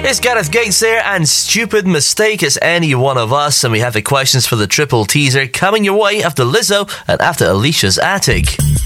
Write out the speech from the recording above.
It's Gareth Gates there, and Stupid Mistake is any one of us, and we have the questions for the triple teaser coming your way after Lizzo and after Alicia's Attic.